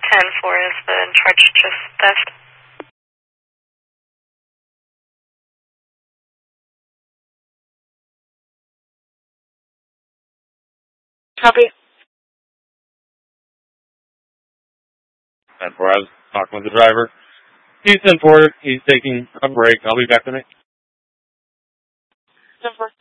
10-4 is the charge just theft. Copy. 10-4, I was talking with the driver. He's 10-4, he's taking a break. I'll be back tonight. 10-4.